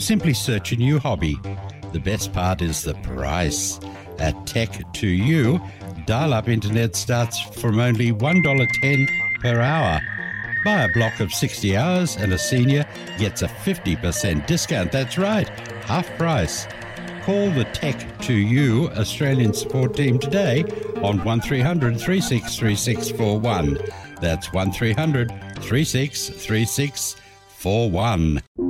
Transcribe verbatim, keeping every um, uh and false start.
simply search a new hobby. The best part is the price. At Tech to You, dial-up internet starts from only one dollar ten per hour. Buy a block of sixty hours and a senior gets a fifty percent discount. That's right, half price. Call the Tech to You Australian support team today on one three hundred, three six three six four one. That's one three hundred, three six three six four one.